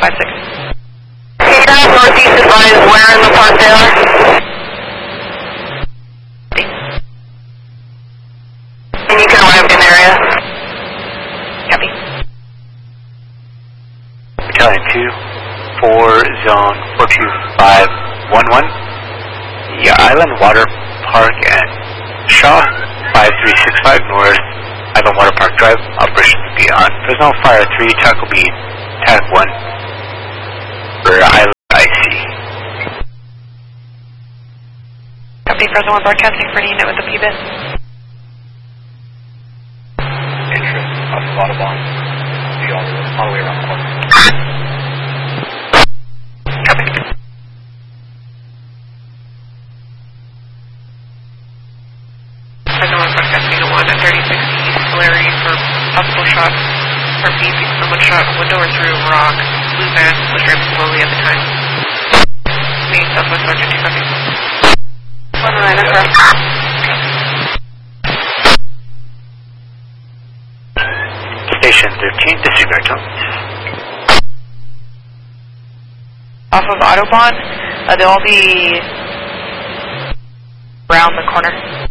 56. Hey, northeast advise where in the park they are? And you can arrive in area? Copy. Battalion 2, 4, zone 42511. Yeah, Island Water Park and Shaw 5365 North, Island Water Park Drive. Operations will be on Fresno. Fire 3, TAC will be TAC 1 for Island IC. Copy, Fresno 1 broadcasting for an unit with the PBIS. Interest off of Audubon. Be all the way around the corner. Copy. Fresno 1 broadcasting to 1 at 3060 East Tulare for possible shots from beeping. Someone shot a window or through a rock. Blue van was driving slowly at the time. Me, Southwest Sergeant 2 copy. 1-9 across. Station 13, disregard tones. Off of Audubon, they'll all be around the corner.